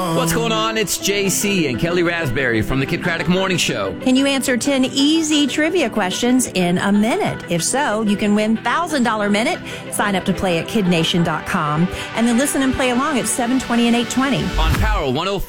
What's going on? It's JC and Kelly Raspberry from the Kid Craddock Morning Show. Can you answer 10 easy trivia questions in a minute? If so, you can win $1,000 minute. Sign up to play at kidnation.com and then listen and play along at 7:20 and 8:20. On Power 105.